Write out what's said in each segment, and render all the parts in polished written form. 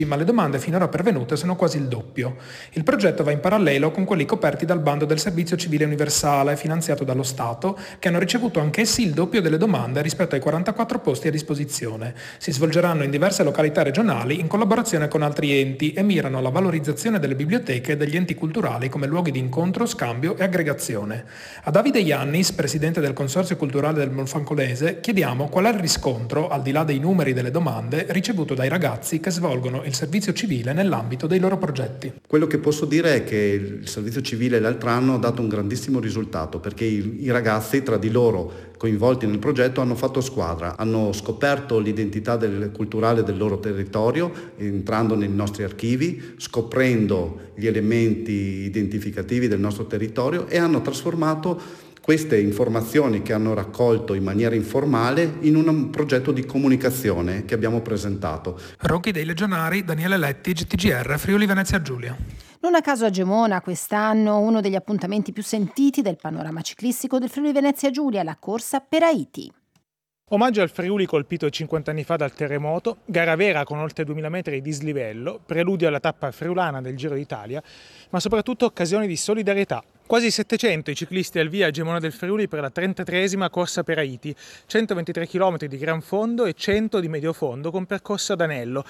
ma le domande finora pervenute sono quasi il doppio. Il progetto va in parallelo con quelli coperti dal bando del Servizio Civile Universale, finanziato dallo Stato, che hanno ricevuto anch'essi il doppio delle domande rispetto ai 44 posti a disposizione. Si svolgeranno in diverse località regionali in collaborazione con altri enti e mirano alla valorizzazione delle biblioteche e degli enti culturali come luoghi di incontro, scambio e aggregazione. A Davide Iannis, presidente del Consorzio Culturale del Monfalconese, chiediamo qual è il riscontro, al di là dei numeri delle domande, ricevuto dai ragazzi che svolgono il servizio civile nell'ambito dei loro progetti. Quello che posso dire è che il servizio civile l'altro anno ha dato un grandissimo risultato, perché i ragazzi tra di loro coinvolti nel progetto hanno fatto squadra, hanno scoperto l'identità culturale del loro territorio entrando nei nostri archivi, scoprendo gli elementi identificativi del nostro territorio e hanno trasformato queste informazioni che hanno raccolto in maniera informale in un progetto di comunicazione che abbiamo presentato. Rocchi dei Legionari, Daniele Lettig, TGR, Friuli Venezia Giulia. Non a caso a Gemona quest'anno uno degli appuntamenti più sentiti del panorama ciclistico del Friuli Venezia Giulia, la corsa per Haiti. Omaggio al Friuli colpito 50 anni fa dal terremoto, gara vera con oltre 2000 metri di dislivello, preludio alla tappa friulana del Giro d'Italia, ma soprattutto occasioni di solidarietà. Quasi 700 i ciclisti al via a Gemona del Friuli per la 33esima corsa per Haiti, 123 km di gran fondo e 100 di medio fondo con percorso ad anello,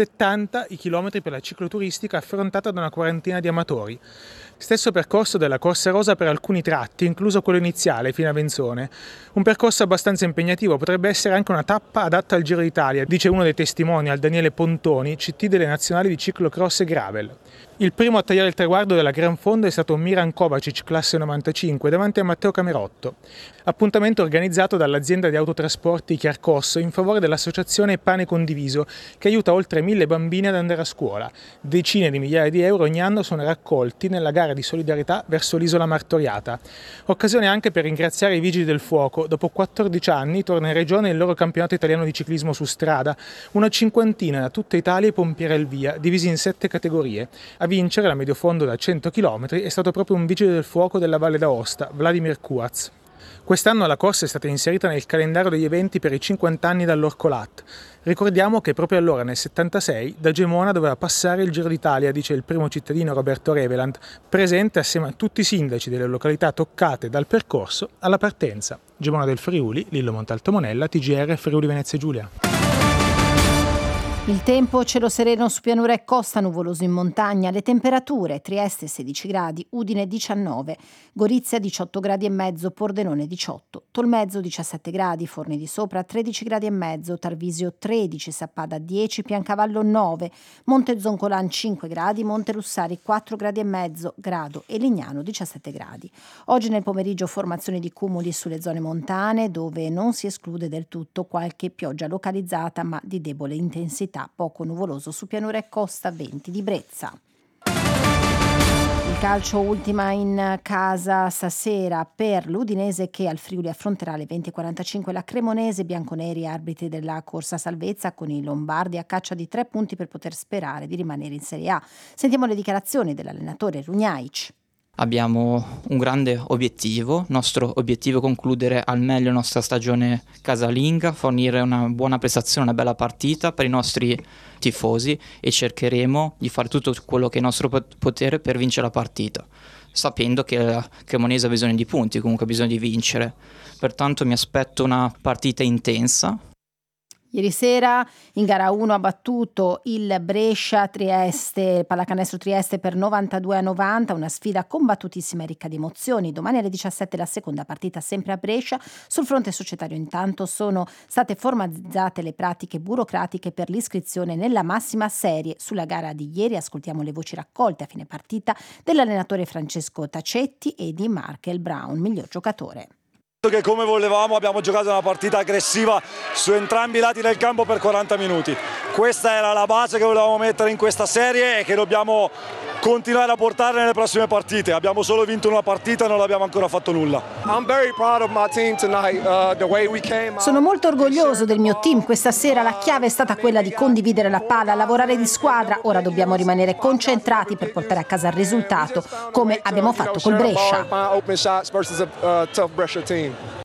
70 i chilometri per la cicloturistica affrontata da una quarantina di amatori. Stesso percorso della Corsa Rosa per alcuni tratti, incluso quello iniziale fino a Venzone. Un percorso abbastanza impegnativo, potrebbe essere anche una tappa adatta al Giro d'Italia, dice uno dei testimonial, Daniele Pontoni, CT delle nazionali di ciclocross e gravel. Il primo a tagliare il traguardo della Gran Fondo è stato Miran Kovacic, classe 95, davanti a Matteo Camerotto. Appuntamento organizzato dall'azienda di autotrasporti Chiarcosso in favore dell'associazione Pane Condiviso, che aiuta oltre 1000 bambini ad andare a scuola. Decine di migliaia di euro ogni anno sono raccolti nella gara di solidarietà verso l'isola martoriata. Occasione anche per ringraziare i Vigili del Fuoco. Dopo 14 anni torna in regione il loro campionato italiano di ciclismo su strada. Una cinquantina da tutta Italia i pompieri al via, divisi in 7 categorie. A vincere la medio fondo da 100 km è stato proprio un Vigile del Fuoco della Valle d'Aosta, Vladimir Kuaz. Quest'anno la corsa è stata inserita nel calendario degli eventi per i 50 anni dall'Orcolat. Ricordiamo che proprio allora, nel 76, da Gemona doveva passare il Giro d'Italia, dice il primo cittadino Roberto Reveland, presente assieme a tutti i sindaci delle località toccate dal percorso alla partenza. Gemona del Friuli, Lillo Montalto Monella, TGR Friuli Venezia Giulia. Il tempo, cielo sereno su pianura e costa, nuvoloso in montagna. Le temperature: Trieste 16 gradi, Udine 19, Gorizia 18 gradi e mezzo, Pordenone 18, Tolmezzo 17 gradi, Forni di Sopra 13 gradi e mezzo, Tarvisio 13, Sappada 10, Piancavallo 9, Monte Zoncolan 5 gradi, Monte Lussari 4 gradi e mezzo grado e Lignano 17 gradi. Oggi nel pomeriggio formazione di cumuli sulle zone montane, dove non si esclude del tutto qualche pioggia localizzata ma di debole intensità. Poco nuvoloso su pianura e costa, 20 di brezza. Il calcio ultima in casa stasera per l'Udinese che al Friuli affronterà alle 20:45 la Cremonese, bianconeri arbitri della corsa salvezza con i lombardi a caccia di 3 punti per poter sperare di rimanere in Serie A. Sentiamo le dichiarazioni dell'allenatore Runjaic. Abbiamo un grande obiettivo, nostro obiettivo è concludere al meglio la nostra stagione casalinga, fornire una buona prestazione, una bella partita per i nostri tifosi e cercheremo di fare tutto quello che è il nostro potere per vincere la partita, sapendo che la Cremonese ha bisogno di punti, comunque ha bisogno di vincere, pertanto mi aspetto una partita intensa. Ieri sera in gara 1 ha battuto il Brescia-Trieste, pallacanestro Trieste per 92-90, una sfida combattutissima e ricca di emozioni. Domani alle 17 la seconda partita sempre a Brescia. Sul fronte societario intanto sono state formalizzate le pratiche burocratiche per l'iscrizione nella massima serie. Sulla gara di ieri ascoltiamo le voci raccolte a fine partita dell'allenatore Francesco Tacetti e di Markel Brown, miglior giocatore. Che come volevamo abbiamo giocato una partita aggressiva su entrambi i lati del campo per 40 minuti. Questa era la base che volevamo mettere in questa serie e che dobbiamo continuare a portare nelle prossime partite. Abbiamo solo vinto una partita e non abbiamo ancora fatto nulla. Sono molto orgoglioso del mio team. Questa sera la chiave è stata quella di condividere la palla, lavorare di squadra. Ora dobbiamo rimanere concentrati per portare a casa il risultato, come abbiamo fatto col Brescia.